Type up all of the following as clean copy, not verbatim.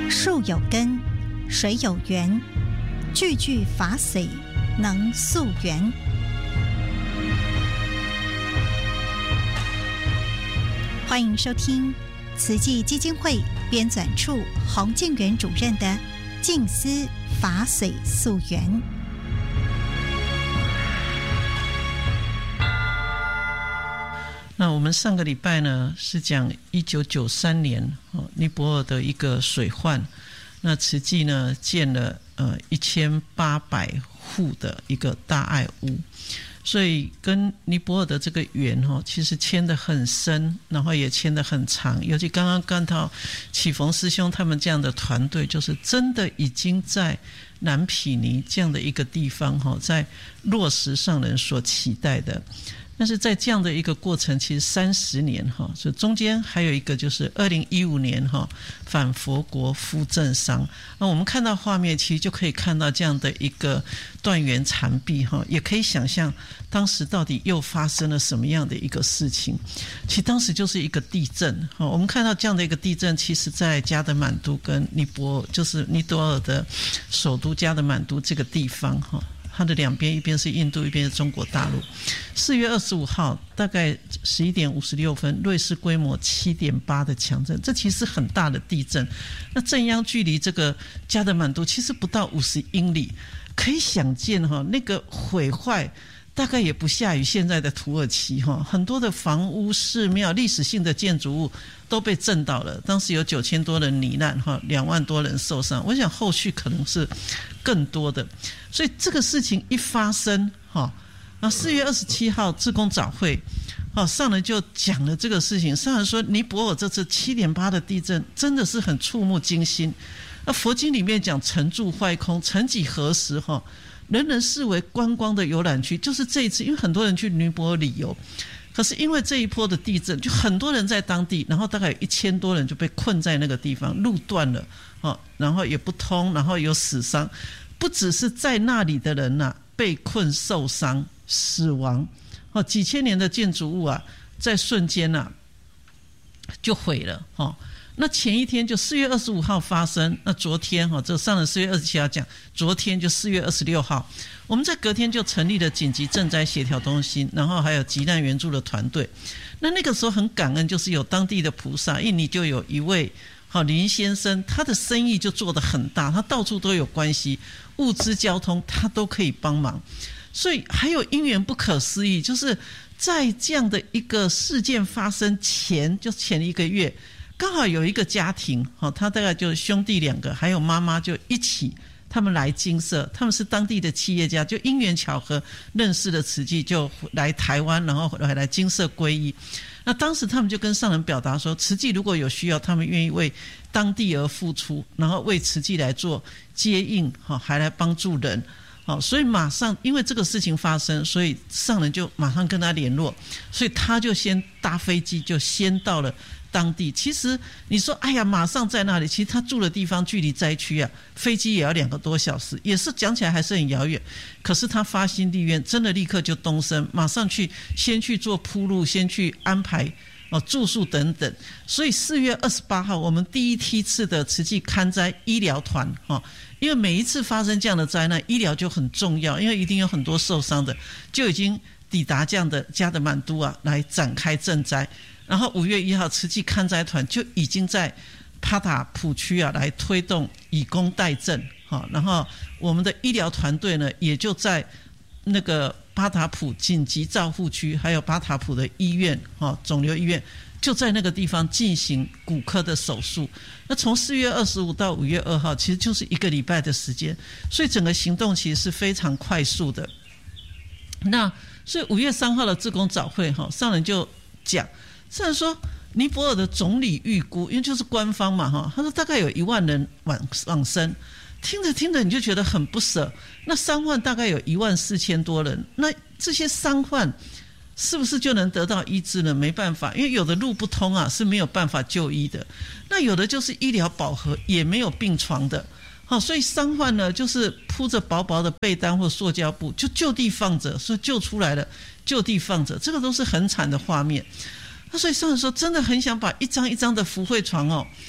树有根，水有源，句句法髓能溯源。欢迎收听慈济基金会编纂处洪敬元主任的《静思法髓溯源》。 那我们上个礼拜呢是讲1993年尼泊尔的一个水患，那慈济呢建了1800户的一个大爱屋，所以跟尼泊尔的这个缘其实牵得很深，然后也牵得很长。尤其刚刚看到启逢师兄他们这样的团队，就是真的已经在南毗尼这样的一个地方在落实上人所期待的。但是在这样的一个过程，其实30年所以中间还有一个就是2015年返佛国夫正商。那我们看到画面，其实就可以看到这样的一个断垣残壁也可以想象当时到底又发生了什么样的一个事情。其实当时就是一个地震我们看到这样的一个地震，其实在加德满都跟尼泊尔，就是尼泊尔的首都加德满都这个地方它的两边，一边是印度，一边是中国大陆。4月25号大概11点56分，瑞士规模7.8的强震，这其实很大的地震。那震央距离这个加德满都其实不到50英里，可以想见那个毁坏大概也不下于现在的土耳其很多的房屋、寺庙、历史性的建筑物都被震倒了。当时有9000多人罹难2万多人受伤，我想后续可能是更多的。所以这个事情一发生那4月27号志工早会上人就讲了这个事情。上人说尼泊尔这次7.8的地震真的是很触目惊心。那佛经里面讲沉住坏空，曾几何时人人视为观光的游览区，就是这一次，因为很多人去尼泊尔旅游，可是因为这一波的地震，就很多人在当地，然后大概有1000多人就被困在那个地方，路断了然后也不通，然后有死伤，不只是在那里的人被困受伤死亡几千年的建筑物在瞬间就毁了那前一天就4月25号发生，那昨天这上了4月27号讲，昨天就4月26号，我们在隔天就成立了紧急赈灾协调中心，然后还有急难援助的团队。那个时候很感恩，就是有当地的菩萨，印尼就有一位林先生，他的生意就做得很大，他到处都有关系，物资交通他都可以帮忙。所以还有因缘不可思议，就是在这样的一个事件发生前，就前1个月，刚好有一个家庭他大概就兄弟2个还有妈妈就一起，他们来精舍，他们是当地的企业家，就因缘巧合认识了慈济，就来台湾，然后来精舍皈依。那当时他们就跟上人表达说，慈济如果有需要，他们愿意为当地而付出，然后为慈济来做接应还来帮助人所以马上因为这个事情发生，所以上人就马上跟他联络，所以他就先搭飞机，就先到了当地。其实你说哎呀马上在那里，其实他住的地方距离灾区飞机也要2个多小时，也是讲起来还是很遥远。可是他发心立愿，真的立刻就动身，马上先去做铺路，先去安排住宿等等。所以4月28号我们第一梯次的慈济勘灾医疗团因为每一次发生这样的灾难，医疗就很重要，因为一定有很多受伤的，就已经抵达这样的加德满都来展开赈灾。然后5月1号慈济勘灾团就已经在帕塔普区来推动以工代赈然后我们的医疗团队呢也就在那个巴塔普紧急照护区还有巴塔普的医院肿瘤医院，就在那个地方进行骨科的手术。那从4月25到5月2号其实就是1个礼拜的时间，所以整个行动其实是非常快速的。那所以5月3号的志工早会上人就讲，上人说尼泊尔的总理预估，因为就是官方嘛他说大概有1万人往生。听着听着你就觉得很不舍，那伤患大概有14000多人，那这些伤患是不是就能得到医治呢？没办法，因为有的路不通是没有办法就医的，那有的就是医疗饱和也没有病床的所以伤患呢就是铺着薄薄的被单或塑胶布就地放着，所以救出来了就地放着，这个都是很惨的画面。所以上人说真的很想把一张一张的福慧床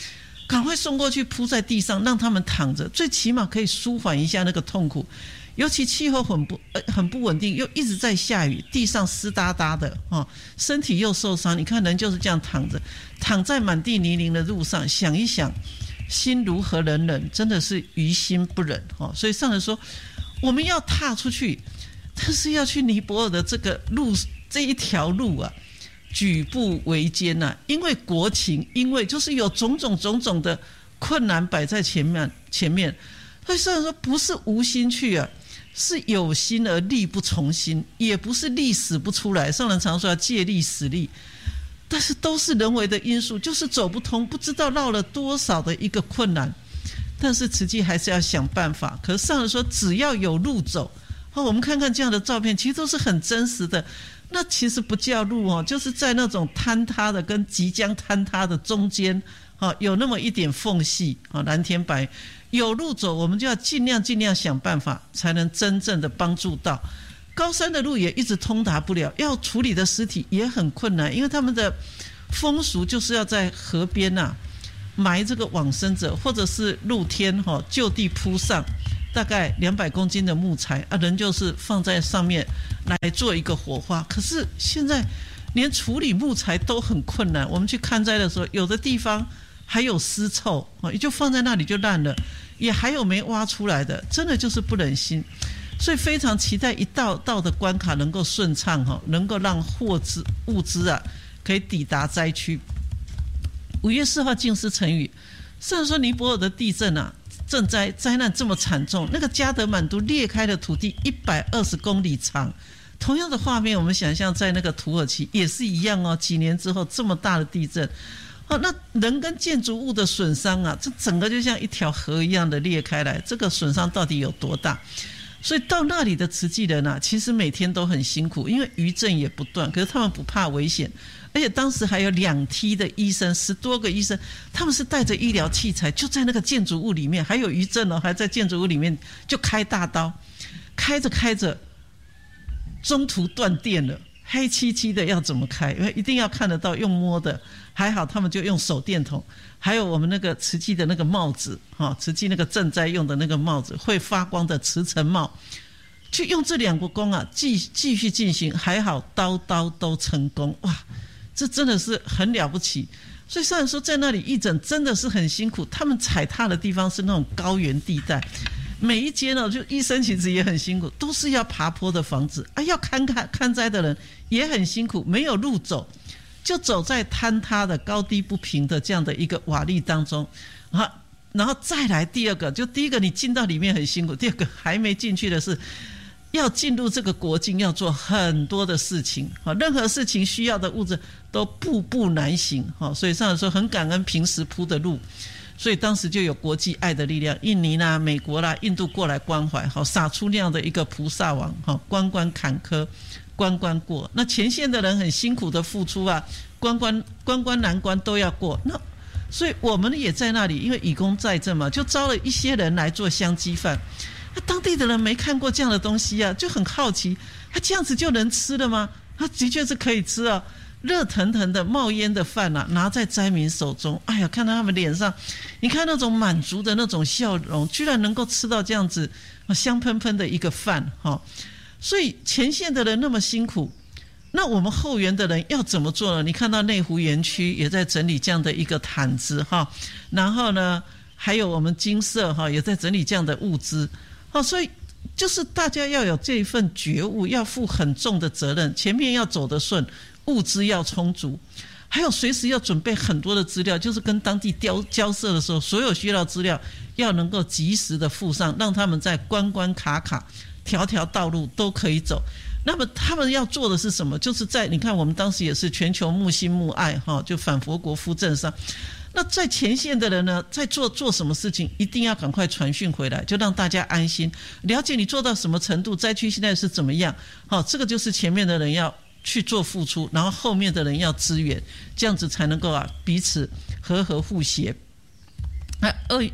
赶快送过去铺在地上，让他们躺着，最起码可以舒缓一下那个痛苦。尤其气候很不稳定，又一直在下雨，地上湿哒哒的身体又受伤。你看人就是这样躺在满地泥泞的路上，想一想，心如何能忍？真的是于心不忍所以上人说，我们要踏出去，但是要去尼泊尔的这个路，这一条路啊，举步维艰呐，因为国情，因为就是有种种的困难摆在前面。所以上人说，不是无心去啊，是有心而力不从心，也不是力使不出来。上人常说要借力使力，但是都是人为的因素，就是走不通，不知道绕了多少的一个困难。但是慈济还是要想办法。可是上人说，只要有路走，我们看看这样的照片，其实都是很真实的。那其实不叫路就是在那种坍塌的跟即将坍塌的中间有那么一点缝隙蓝天白有路走，我们就要尽量想办法，才能真正的帮助到。高山的路也一直通达不了，要处理的尸体也很困难，因为他们的风俗就是要在河边埋这个往生者，或者是露天就地铺上大概200公斤的木材人就是放在上面来做一个火化。可是现在连处理木材都很困难，我们去看灾的时候，有的地方还有尸臭也就放在那里就烂了，也还有没挖出来的，真的就是不忍心。所以非常期待一道道的关卡能够顺畅能够让物资可以抵达灾区。5月4号净师成语，虽然说尼泊尔的地震震灾难这么惨重，那个加德满都裂开的土地120公里长，同样的画面我们想象在那个土耳其也是一样几年之后这么大的地震那人跟建筑物的损伤这整个就像一条河一样的裂开来，这个损伤到底有多大？所以到那里的慈济人其实每天都很辛苦，因为余震也不断，可是他们不怕危险，而且当时还有2梯的医生，10多个医生，他们是带着医疗器材，就在那个建筑物里面，还有余震还在建筑物里面就开大刀，开着中途断电了，黑漆漆的要怎么开？因为一定要看得到，用摸的，还好他们就用手电筒，还有我们那个慈济的那个帽子慈济那个赈灾用的那个帽子，会发光的慈诚帽，去用这2个功继续进行，还好刀都成功。哇，这真的是很了不起。所以上人说，在那里义诊真的是很辛苦，他们踩踏的地方是那种高原地带，每一间就医生其实也很辛苦，都是要爬坡的房子要看灾的人也很辛苦，没有路走，就走在坍塌的高低不平的这样的一个瓦砾当中然后再来第二个，就第一个你进到里面很辛苦，第二个还没进去的是要进入这个国境，要做很多的事情任何事情需要的物质都步步难行所以上人说很感恩平时铺的路。所以当时就有国际爱的力量，印尼啦、美国啦、印度过来关怀撒出那样的一个菩萨网关坎坷关过。那前线的人很辛苦的付出关难关都要过。那所以我们也在那里，因为以功在政嘛，就招了一些人来做香鸡饭。那当地的人没看过这样的东西就很好奇，这样子就能吃了吗？的确是可以吃热腾腾的冒烟的饭拿在灾民手中，哎呀，看到他们脸上，你看那种满足的那种笑容，居然能够吃到这样子香喷喷的一个饭所以前线的人那么辛苦，那我们后援的人要怎么做呢？你看到内湖园区也在整理这样的一个毯子然后呢还有我们金社也在整理这样的物资所以就是大家要有这一份觉悟，要负很重的责任，前面要走得顺，物资要充足，还有随时要准备很多的资料，就是跟当地交涉的时候，所有需要的资料要能够及时的附上，让他们在关卡条道路都可以走。那么他们要做的是什么？就是在你看我们当时也是全球木心木爱就反佛国夫政上，那在前线的人呢，在做什么事情一定要赶快传讯回来，就让大家安心了解你做到什么程度，灾区现在是怎么样这个就是前面的人要去做付出，然后后面的人要支援，这样子才能够彼此和互协。那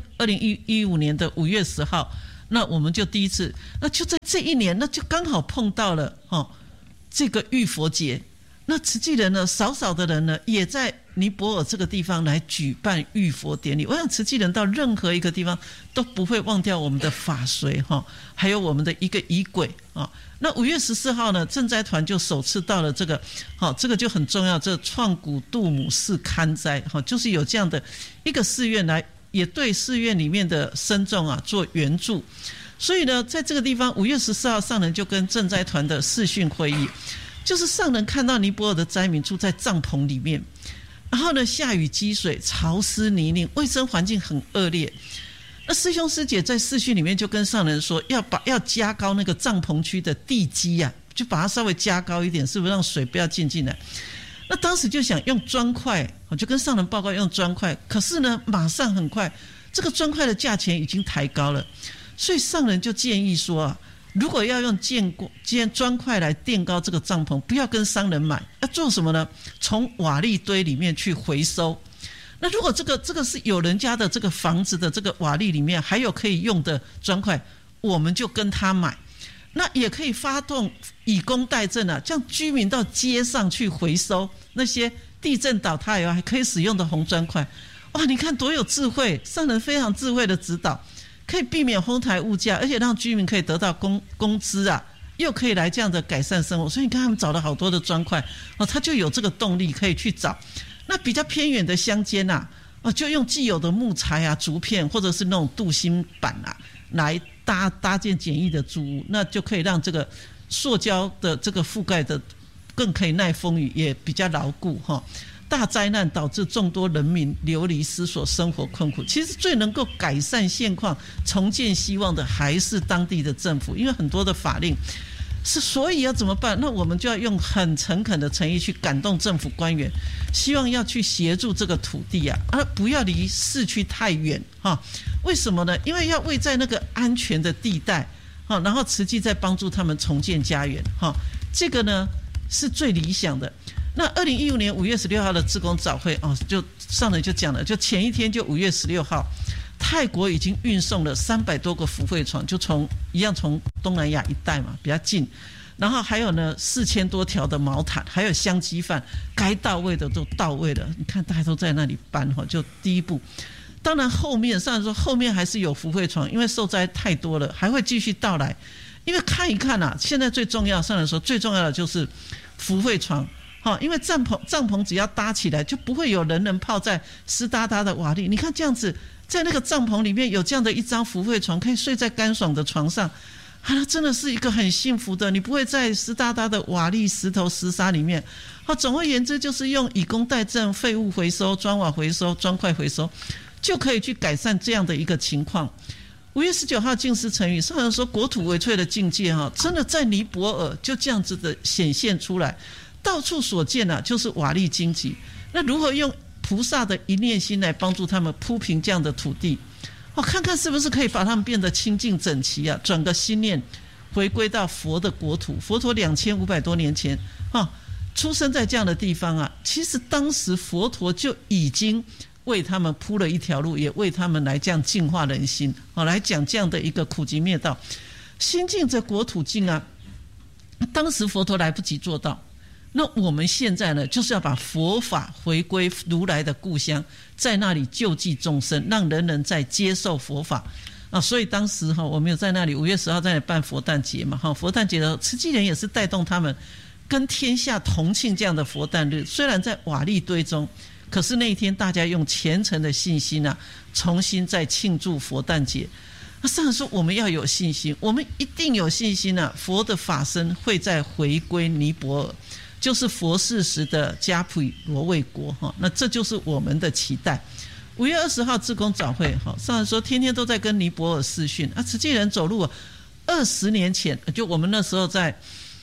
2015年的5月10号，那我们就第一次，那就在这一年，那就刚好碰到了这个浴佛节。那慈济人呢，少的人呢，也在尼泊尔这个地方来举办浴佛典礼。我想慈济人到任何一个地方都不会忘掉我们的法随还有我们的一个仪轨那5月14号呢，赈灾团就首次到了这个这个就很重要，这创古杜母寺勘灾就是有这样的一个寺院来，也对寺院里面的僧众做援助。所以呢，在这个地方5月14号上人就跟赈灾团的视讯会议，就是上人看到尼泊尔的灾民住在帐篷里面，然后呢下雨积水，潮湿泥泞，卫生环境很恶劣。那师兄师姐在视讯里面就跟上人说，要加高那个帐篷区的地基就把它稍微加高一点，是不是让水不要进来？那当时就想用砖块，我就跟上人报告用砖块，可是呢马上很快这个砖块的价钱已经抬高了，所以上人就建议说如果要用砖块来垫高这个帐篷，不要跟商人买，要做什么呢？从瓦砾堆里面去回收。那如果这个是有人家的这个房子的这个瓦砾里面还有可以用的砖块，我们就跟他买。那也可以发动以工代赈这样居民到街上去回收那些地震倒塌以后还可以使用的红砖块。哇，你看多有智慧，上人非常智慧的指导，可以避免哄抬物价，而且让居民可以得到工资又可以来这样的改善生活。所以你看他们找了好多的砖块他就有这个动力可以去找。那比较偏远的乡间就用既有的木材竹片或者是那种镀锌板来搭建简易的住屋，那就可以让这个塑胶的这个覆盖的更可以耐风雨，也比较牢固大灾难导致众多人民流离失所，生活困苦。其实最能够改善现况、重建希望的还是当地的政府，因为很多的法令所以要怎么办？那我们就要用很诚恳的诚意去感动政府官员，希望要去协助这个土地而不要离市区太远为什么呢？因为要位在那个安全的地带然后慈济在帮助他们重建家园这个呢是最理想的。那2015年5月16号的志工早会就上人就讲了，就前一天就5月16号，泰国已经运送了300多个福慧床，就从东南亚一带嘛，比较近。然后还有呢4000多条的毛毯，还有香鸡饭，该到位的都到位了。你看大家都在那里搬就第一步。当然后面上人说后面还是有福慧床，因为受灾太多了，还会继续到来。因为看一看现在最重要，上人说最重要的就是福慧床。因为帐篷只要搭起来，就不会有人泡在湿哒哒的瓦砾。你看这样子，在那个帐篷里面有这样的一张福慧床，可以睡在干爽的床上那真的是一个很幸福的，你不会在湿哒哒的瓦砾、石头、石沙里面总而言之，就是用以工代赈、废物回收、砖瓦回收、砖块回收，就可以去改善这样的一个情况。5月19号净师成语，上人说国土为萃的境界真的在尼泊尔就这样子的显现出来。到处所见就是瓦砾荆棘。那如何用菩萨的一念心来帮助他们铺平这样的土地看看是不是可以把他们变得清净整齐转个心念，回归到佛的国土。佛陀2500多年前出生在这样的地方其实当时佛陀就已经为他们铺了一条路，也为他们来这样净化人心来讲这样的一个苦集灭道。心净则国土净当时佛陀来不及做到，那我们现在呢，就是要把佛法回归如来的故乡，在那里救济众生，让人人在接受佛法所以当时我们有在那里5月10号在那里办佛诞节嘛佛诞节的慈济人也是带动他们跟天下同庆这样的佛诞日。虽然在瓦砾堆中，可是那一天大家用虔诚的信心重新再庆祝佛诞节。上人说我们要有信心，我们一定有信心佛的法身会再回归尼泊尔，就是佛世时的迦毗罗卫国那这就是我们的期待。5月20号志工早会上人说天天都在跟尼泊尔视讯慈济人走路20年前，就我们那时候在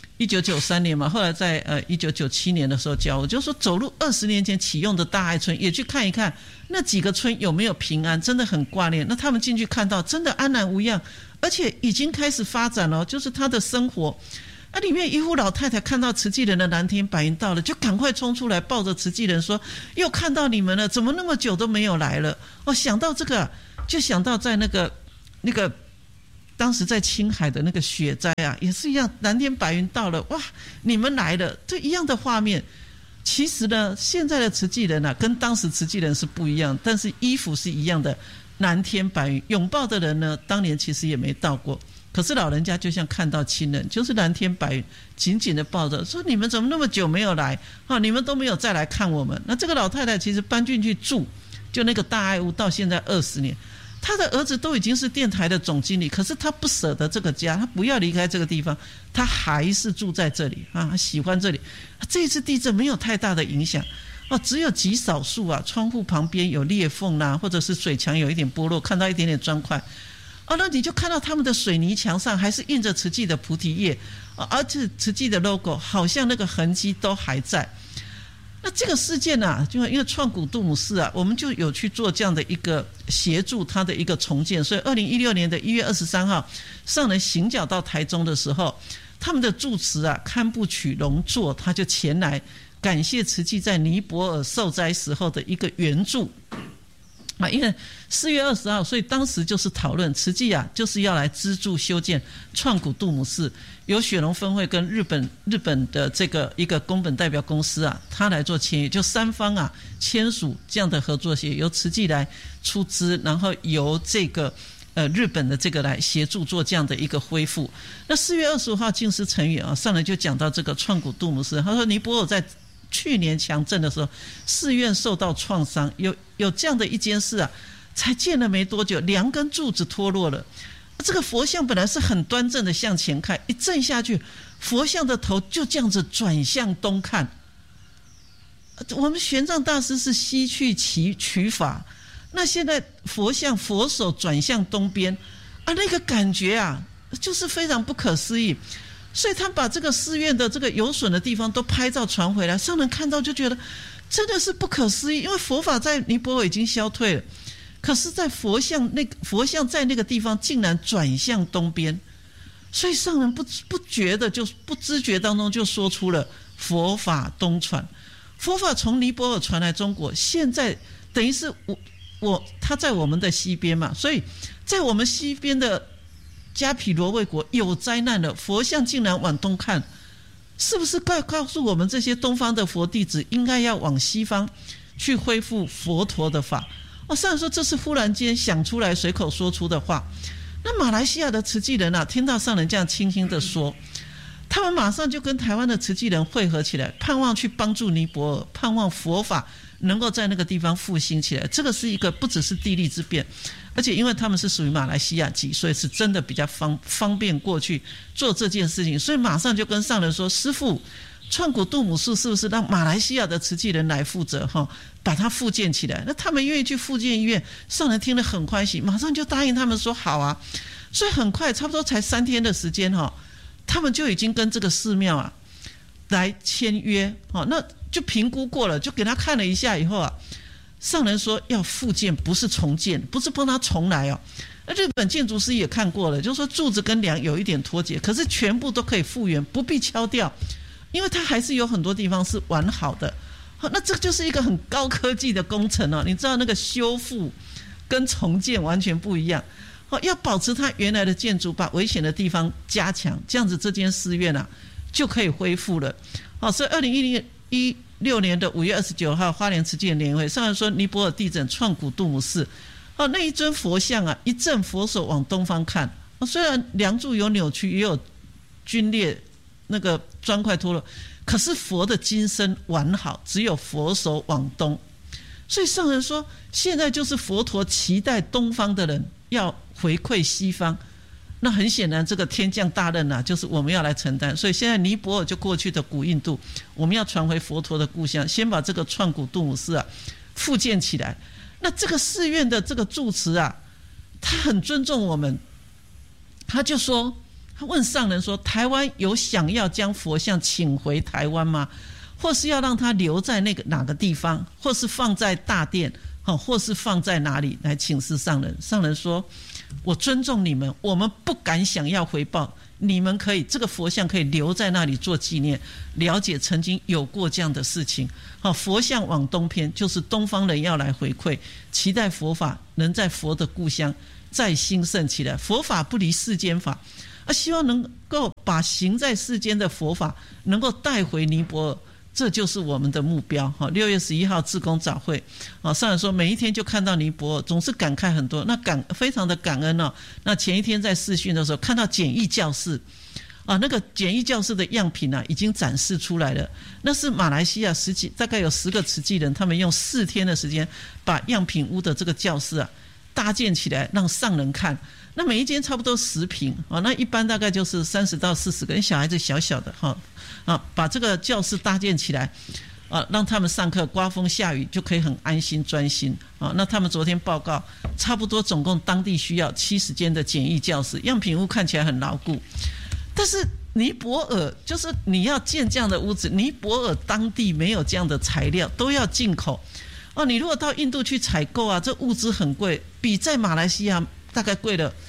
1993年嘛，后来在1997年的时候教，我就说走路20年前启用的大爱村也去看一看那几个村有没有平安，真的很挂念。那他们进去看到真的安然无恙，而且已经开始发展了，就是他的生活里面一户老太太看到慈济人的蓝天白云到了，就赶快冲出来抱着慈济人说又看到你们了，怎么那么久都没有来了想到这个就想到在那个当时在青海的那个雪灾也是一样，蓝天白云到了，哇你们来了，这一样的画面其实呢，现在的慈济人啊，跟当时慈济人是不一样，但是衣服是一样的，蓝天白云。拥抱的人呢，当年其实也没到过，可是老人家就像看到亲人，就是蓝天白云，紧紧的抱着，说你们怎么那么久没有来啊？你们都没有再来看我们。那这个老太太其实搬进去住，就那个大爱屋到现在20年。他的儿子都已经是电台的总经理，可是他不舍得这个家，他不要离开这个地方，他还是住在这里啊，他喜欢这里。这一次地震没有太大的影响只有极少数啊，窗户旁边有裂缝啦，或者是水墙有一点剥落，看到一点点砖块那你就看到他们的水泥墙上还是印着慈济的菩提叶而且慈济的 logo 好像那个痕迹都还在。那这个事件啊，就因为创古杜姆寺啊，我们就有去做这样的一个协助他的一个重建，所以2016年的1月23号上人行脚到台中的时候，他们的住持啊堪布曲隆座，他就前来感谢慈济在尼泊尔受灾时候的一个援助因为4月20号，所以当时就是讨论慈济啊，就是要来资助修建创古杜姆寺，由雪龙分会跟日本的这个一个公本代表公司啊，他来做签约，就三方啊签署这样的合作协议，由慈济来出资，然后由这个日本的这个来协助做这样的一个恢复。那4月25号净师成员上来就讲到这个创古杜姆寺，他说尼泊尔在去年强震的时候，寺院受到创伤，有这样的一件事啊，才建了没多久，2根柱子脱落了。这个佛像本来是很端正的向前看，一震下去，佛像的头就这样子转向东看。我们玄奘大师是西去取法，那现在佛像佛手转向东边那个感觉啊，就是非常不可思议。所以他把这个寺院的这个有损的地方都拍照传回来，上人看到就觉得真的是不可思议，因为佛法在尼泊尔已经消退了，可是在佛像在那个地方竟然转向东边，所以上人不觉得就不知觉当中就说出了佛法东传，佛法从尼泊尔传来中国，现在等于是他在我们的西边嘛，所以在我们西边的迦毗罗卫国有灾难了，佛像竟然往东看，是不是告诉我们这些东方的佛弟子应该要往西方去恢复佛陀的法上人说这是忽然间想出来随口说出的话。那马来西亚的慈济人啊，听到上人这样轻轻的说，他们马上就跟台湾的慈济人汇合起来，盼望去帮助尼泊尔，盼望佛法能够在那个地方复兴起来。这个是一个不只是地利之变，而且因为他们是属于马来西亚籍，所以是真的比较方便过去做这件事情，所以马上就跟上人说，师父，创古杜姆寺是不是让马来西亚的慈济人来负责把它复建起来？那他们愿意去复建医院，上人听了很欢喜，马上就答应他们说好啊。所以很快差不多才3天的时间他们就已经跟这个寺庙啊来签约那就评估过了，就给他看了一下以后啊，上人说要复建，不是重建，不是帮他重来那日本建筑师也看过了，就是说柱子跟梁有一点脱节，可是全部都可以复原，不必敲掉，因为它还是有很多地方是完好的那这就是一个很高科技的工程你知道那个修复跟重建完全不一样要保持它原来的建筑，把危险的地方加强，这样子这间寺院就可以恢复了所以2016年的5月29号花莲慈济人联会上人说，尼泊尔地震创古杜姆寺那一尊佛像一正佛手往东方看虽然梁柱有扭曲，也有皲裂，那个砖块脱落，可是佛的金身完好，只有佛手往东。所以上人说，现在就是佛陀期待东方的人要回馈西方，那很显然这个天降大任就是我们要来承担。所以现在尼泊尔就过去的古印度，我们要传回佛陀的故乡，先把这个创古杜姆寺复建起来。那这个寺院的这个住持他很尊重我们，他就说，他问上人说，台湾有想要将佛像请回台湾吗？或是要让他留在那个哪个地方，或是放在大殿或是放在哪里来请示上人。上人说，我尊重你们，我们不敢想要回报，你们可以这个佛像可以留在那里做纪念，了解曾经有过这样的事情佛像往东偏，就是东方人要来回馈，期待佛法能在佛的故乡再兴盛起来，佛法不离世间法希望能够把行在世间的佛法能够带回尼泊尔， 这就是我们的目标。6月11号志工早会，上人说每一天就看到尼泊尔，总是感慨很多，那非常的感恩哦。那前一天在视讯的时候看到简易教室那个简易教室的样品已经展示出来了。那是马来西亚大概有10个慈济人，他们用4天的时间把样品屋的这个教室搭建起来，让上人看。那每一间差不多10坪那一般大概就是30到40个，小孩子小小的把这个教室搭建起来让他们上课刮风下雨就可以很安心专心那他们昨天报告，差不多总共当地需要70间的简易教室，样品屋看起来很牢固。但是尼泊尔就是你要建这样的屋子，尼泊尔当地没有这样的材料，都要进口你如果到印度去采购这物资很贵，比在马来西亚大概贵了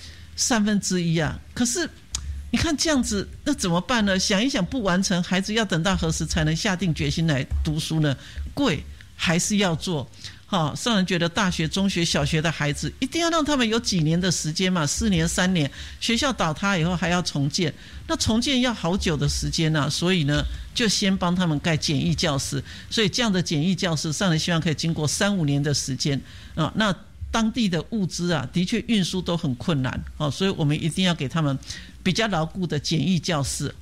1/3可是你看这样子，那怎么办呢？想一想不完成，孩子要等到何时才能下定决心来读书呢？贵还是要做上人觉得大学、中学、小学的孩子一定要让他们有几年的时间嘛，4年、3年，学校倒塌以后还要重建，那重建要好久的时间所以呢就先帮他们盖简易教室。所以这样的简易教室，上人希望可以经过3-5年的时间那当地的物资的确运输都很困难所以我们一定要给他们比较牢固的简易教室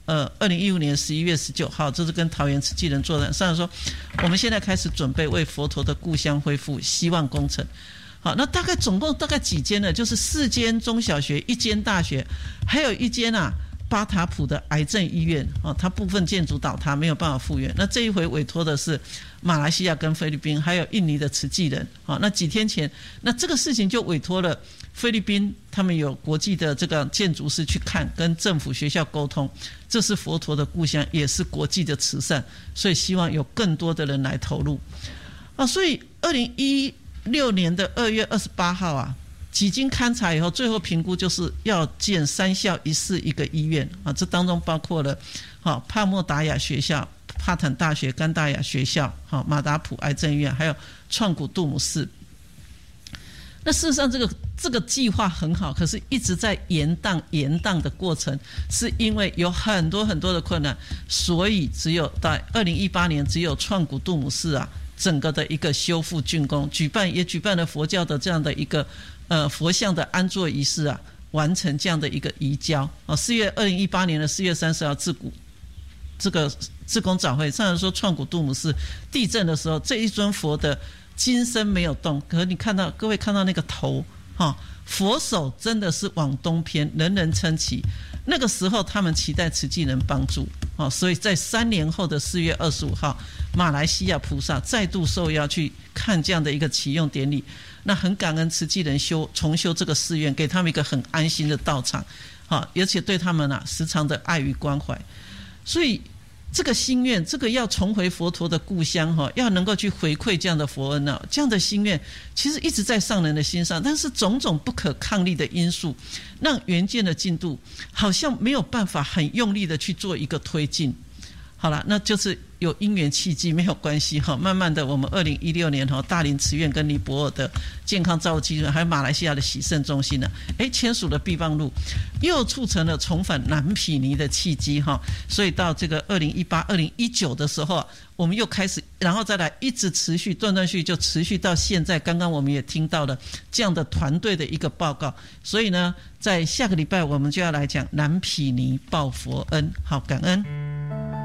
2015年11月19号，这是跟桃园慈济人做的。上人说我们现在开始准备为佛陀的故乡恢复希望工程。好，那总共大概几间呢？就是4间中小学、1间大学，还有1间巴塔普的癌症医院它部分建筑倒塌没有办法复原。那这一回委托的是马来西亚跟菲律宾还有印尼的慈济人那几天前，那这个事情就委托了菲律宾，他们有国际的这个建筑师去看，跟政府学校沟通，这是佛陀的故乡，也是国际的慈善，所以希望有更多的人来投入所以2016年的2月28号几经勘察以后，最后评估就是要建3校1市1个医院这当中包括了帕莫达雅学校、帕坦大学、甘达雅学校、马达普癌症医院，还有创古杜姆寺。那事实上这个计划很好，可是一直在延宕的过程，是因为有很多很多的困难，所以只有到2018年，只有创古杜姆寺整个的一个修复竣工，也举办了佛教的这样的一个佛像的安坐仪式完成这样的一个移交2018年的4月30号这个志工早会，上人说创古杜姆寺地震的时候，这一尊佛的金身没有动，可是各位看到那个头佛手真的是往东偏，人人称奇。那个时候他们期待慈济人帮助所以在3年后的4月25号，马来西亚菩萨再度受邀去看这样的一个启用典礼。那很感恩慈济人重修这个寺院，给他们一个很安心的道场而且对他们时常的爱与关怀。所以这个心愿，这个要重回佛陀的故乡要能够去回馈这样的佛恩这样的心愿其实一直在上人的心上，但是种种不可抗力的因素，让原件的进度好像没有办法很用力的去做一个推进。好了，那就是有因缘契机没有关系慢慢的我们2016年大林慈院跟尼泊尔的健康照护基金还有马来西亚的喜圣中心签署了备忘录，又促成了重返南毗尼的契机所以到这个2018、2019的时候我们又开始，然后再来一直持续断续就持续到现在。刚刚我们也听到了这样的团队的一个报告，所以呢在下个礼拜我们就要来讲南毗尼报佛恩。好，感恩。